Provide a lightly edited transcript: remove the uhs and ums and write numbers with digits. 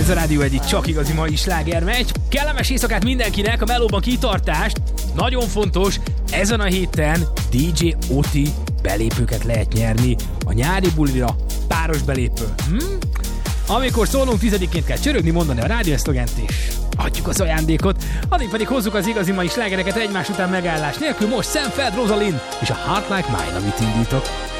Ez a Rádió egyik csak igazi mai slágermegy. Kellemes éjszakát mindenkinek, a melóban kitartást. Nagyon fontos, ezen a héten DJ Oti belépőket lehet nyerni a nyári bulira, páros belépő. Amikor szólunk, 10-ként kell csörögni, mondani a rádiószlogent és adjuk az ajándékot. Addig pedig hozzuk az igazi mai slágereket egymás után megállás nélkül. Most Sam Feld, Rosalind és a Heart Like Mine, amit indítok.